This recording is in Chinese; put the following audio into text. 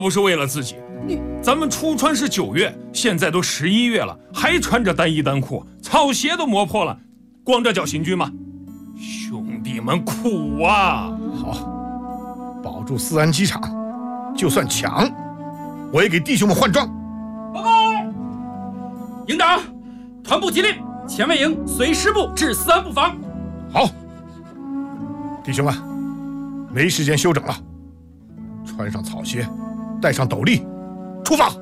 不是为了自己。咱们出川是9月，现在都11月了，还穿着单衣单裤，草鞋都磨破了，光着脚行军吗？兄弟们苦啊！ 好，保住思安机场，就算抢，我也给弟兄们换装。 报告，营长，团部急令，前卫营随师部至思安布防。 好，弟兄们，没时间休整了，穿上草鞋，戴上斗笠，出发。